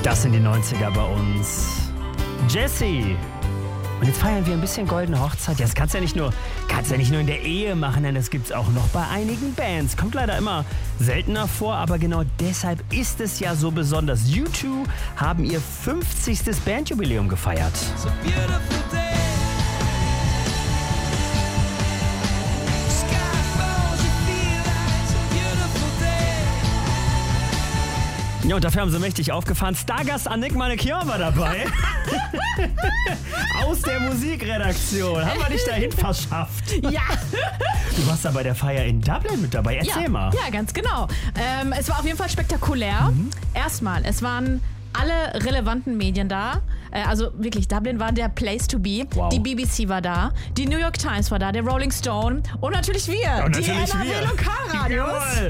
Das sind die 90er bei uns. Jessie. Und jetzt feiern wir ein bisschen goldene Hochzeit. Ja, das kannst du ja nicht nur in der Ehe machen, denn das gibt's auch noch bei einigen Bands. Kommt leider immer seltener vor, aber genau deshalb ist es ja so besonders. U2 haben ihr 50. Bandjubiläum gefeiert. It's a beautiful day. Sky falls, you feel like it's a beautiful day. Ja, und dafür haben sie mächtig aufgefahren. Stargast Annick Manekian war dabei. Aus der Musikredaktion. Haben wir dich dahin verschafft? Ja. Du warst da bei der Feier in Dublin mit dabei. Erzähl mal. Ja, ganz genau. Es war auf jeden Fall spektakulär. Erstmal, es waren alle relevanten Medien da. Also wirklich, Dublin war der Place to be. Wow. Die BBC war da, die New York Times war da, der Rolling Stone und natürlich wir, Und die natürlich NRW wir. Lokalradios. Jawohl.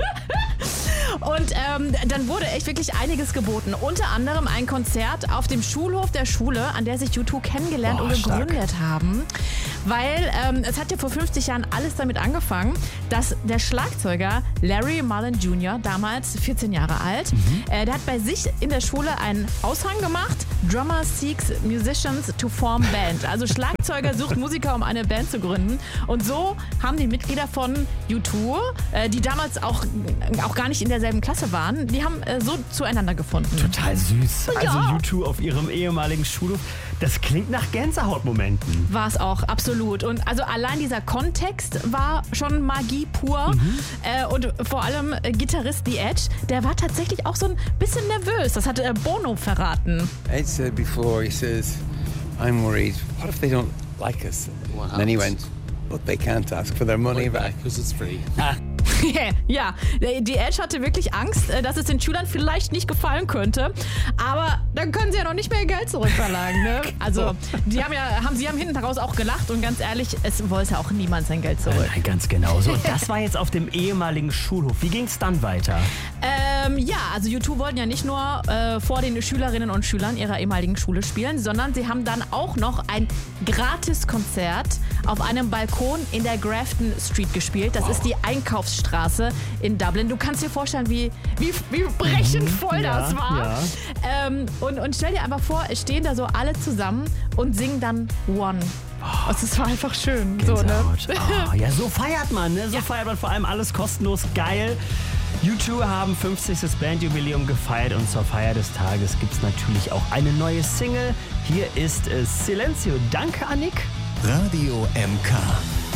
Und dann wurde echt wirklich einiges geboten. Unter anderem ein Konzert auf dem Schulhof der Schule, an der sich U2 kennengelernt und gegründet haben. Weil es hat ja vor 50 Jahren alles damit angefangen, dass der Schlagzeuger Larry Mullen Jr., damals 14 Jahre alt, der hat bei sich in der Schule einen Aushang gemacht: Drummer seeks musicians to form band. Also Schlagzeuger sucht Musiker, um eine Band zu gründen. Und so haben die Mitglieder von U2, die damals auch gar nicht in derselben Klasse waren, die haben so zueinander gefunden. Total süß. Ja. Also U2 auf ihrem ehemaligen Schulhof. Das klingt nach Gänsehautmomenten. War es auch, absolut. Und also allein dieser Kontext war schon Magie pur. Und vor allem Gitarrist The Edge, der war tatsächlich auch so ein bisschen nervös. Das hat Bono verraten. Ed said before, he says, I'm worried, what if they don't like us? What And then he happens? went, but they can't ask for their money back. Because it's free. Ja, die Edge hatte wirklich Angst, dass es den Schülern vielleicht nicht gefallen könnte. Aber dann können sie ja noch nicht mehr ihr Geld zurückverlangen. Ne? Also, sie haben hinten heraus auch gelacht und ganz ehrlich, es wollte auch niemand sein Geld zurück. Nein, ganz genau so. Und das war jetzt auf dem ehemaligen Schulhof. Wie ging es dann weiter? Ja, also U2 wollten ja nicht nur vor den Schülerinnen und Schülern ihrer ehemaligen Schule spielen, sondern sie haben dann auch noch ein Gratiskonzert auf einem Balkon in der Grafton Street gespielt. Das ist die Einkaufsstraße in Dublin. Du kannst dir vorstellen, wie brechend voll das war. Ja. Und stell dir einfach vor, es stehen da so alle zusammen und singen dann One. Das war einfach schön. So, ne? Gänsehaut. Ja, so feiert man. Ne? So feiert man vor allem alles kostenlos. Geil. U2 haben 50. Bandjubiläum gefeiert und zur Feier des Tages gibt es natürlich auch eine neue Single. Hier ist Silencio. Danke, Annick. Radio MK.